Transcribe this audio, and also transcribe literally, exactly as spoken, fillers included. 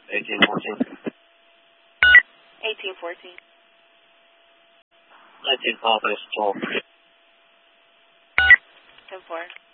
eighteen fourteen. eighteen fourteen. nineteen five, base twelve. ten four.